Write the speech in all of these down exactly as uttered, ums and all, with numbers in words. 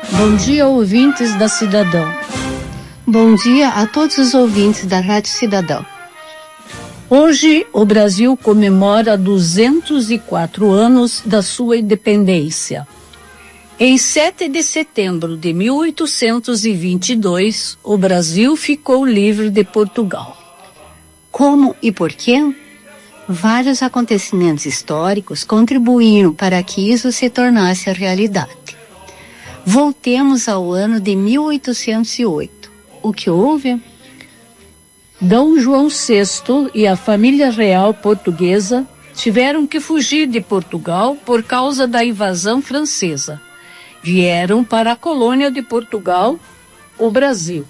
Bom dia, ouvintes da Cidadão. Bom dia a todos os ouvintes da Rádio Cidadão. Hoje, o Brasil comemora duzentos e quatro anos da sua independência. Em sete de setembro de mil oitocentos e vinte e dois, o Brasil ficou livre de Portugal. Como e por quê? Vários acontecimentos históricos contribuíram para que isso se tornasse a realidade. Voltemos ao ano de mil oitocentos e oito. O que houve? Dom João sexto e a família real portuguesa tiveram que fugir de Portugal por causa da invasão francesa. Vieram para a colônia de Portugal, o Brasil.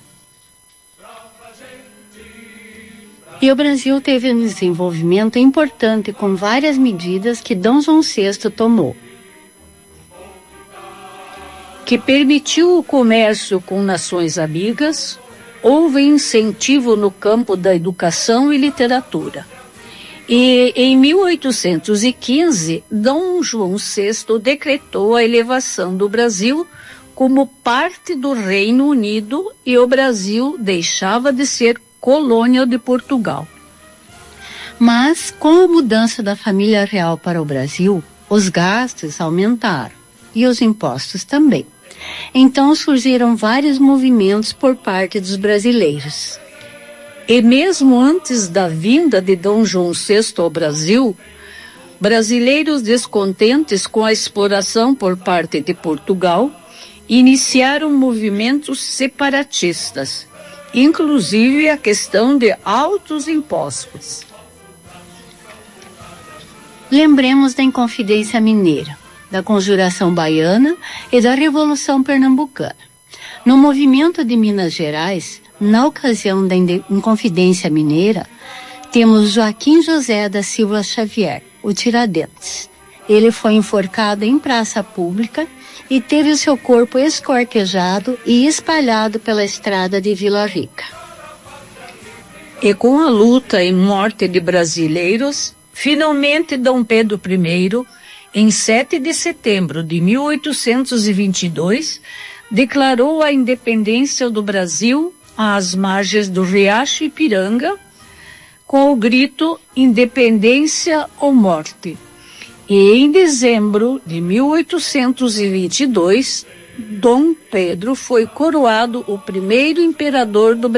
E o Brasil teve um desenvolvimento importante com várias medidas que Dom João sexto tomou, que permitiu o comércio com nações amigas. Houve incentivo no campo da educação e literatura. E em mil oitocentos e quinze, Dom João sexto decretou a elevação do Brasil como parte do Reino Unido e o Brasil deixava de ser colônia de Portugal. Mas, com a mudança da família real para o Brasil, os gastos aumentaram e os impostos também. Então surgiram vários movimentos por parte dos brasileiros. E mesmo antes da vinda de Dom João sexto ao Brasil, brasileiros descontentes com a exploração por parte de Portugal iniciaram movimentos separatistas, inclusive a questão de altos impostos. Lembremos da Inconfidência Mineira, da Conjuração Baiana e da Revolução Pernambucana. No movimento de Minas Gerais, na ocasião da Inconfidência Mineira, temos Joaquim José da Silva Xavier, o Tiradentes. Ele foi enforcado em praça pública e teve o seu corpo esquartejado e espalhado pela estrada de Vila Rica. E com a luta e morte de brasileiros, finalmente Dom Pedro I, em sete de setembro de mil oitocentos e vinte e dois, declarou a independência do Brasil às margens do Riacho Ipiranga, com o grito Independência ou Morte. E em dezembro de mil oitocentos e vinte e dois, Dom Pedro foi coroado o primeiro imperador do Brasil.